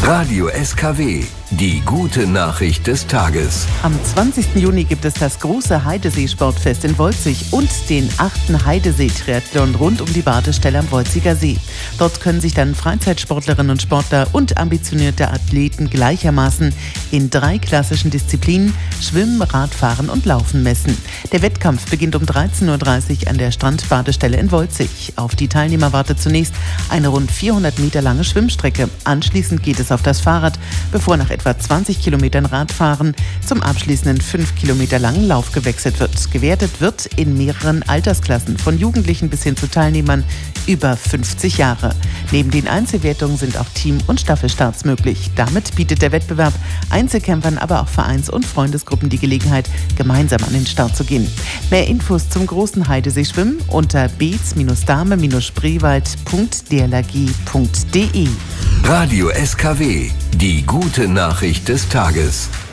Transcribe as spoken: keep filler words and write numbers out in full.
Radio S K W, die gute Nachricht des Tages. Am zwanzigsten Juni gibt es das große Heidesee-Sportfest in Wolzig und den achten Heidesee-Triathlon rund um die Badestelle am Wolziger See. Dort können sich dann Freizeitsportlerinnen und Sportler und ambitionierte Athleten gleichermaßen in drei klassischen Disziplinen Schwimmen, Radfahren und Laufen messen. Der Wettkampf beginnt um dreizehn Uhr dreißig an der Strandbadestelle in Wolzig. Auf die Teilnehmer wartet zunächst eine rund vierhundert Meter lange Schwimmstrecke. Anschließend geht es auf das Fahrrad, bevor nach etwa zwanzig Kilometern Radfahren zum abschließenden fünf Kilometer langen Lauf gewechselt wird. Gewertet wird in mehreren Altersklassen, von Jugendlichen bis hin zu Teilnehmern über fünfzig Jahre. Neben den Einzelwertungen sind auch Team- und Staffelstarts möglich. Damit bietet der Wettbewerb Einzelkämpfern, aber auch Vereins- und Freundesgruppen die Gelegenheit, gemeinsam an den Start zu gehen. Mehr Infos zum großen Heidesee-Schwimmen unter beets-dame-spreewald punkt d l a g punkt d e. Radio S K W, die gute Nachricht des Tages.